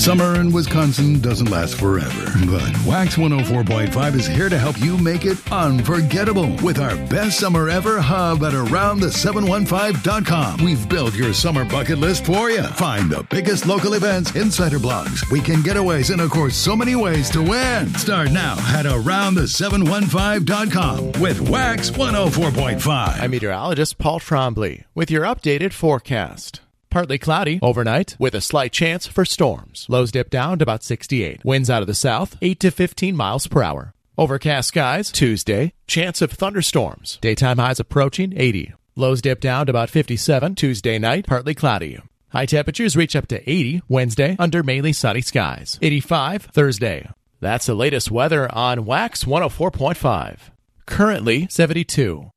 Summer in Wisconsin doesn't last forever, but Wax 104.5 is here to help you make it unforgettable with our best summer ever hub at AroundThe715.com. We've built your summer bucket list for you. Find the biggest local events, insider blogs, weekend getaways, and of course, so many ways to win. Start now at AroundThe715.com with Wax 104.5. I'm meteorologist Paul Trombley with your updated forecast. Partly cloudy overnight with a slight chance for storms. Lows dip down to about 68. Winds out of the south, 8 to 15 miles per hour. Overcast skies Tuesday. Chance of thunderstorms. Daytime highs approaching 80. Lows dip down to about 57. Tuesday night, partly cloudy. High temperatures reach up to 80 Wednesday under mainly sunny skies. 85 Thursday. That's the latest weather on Wax 104.5. Currently 72.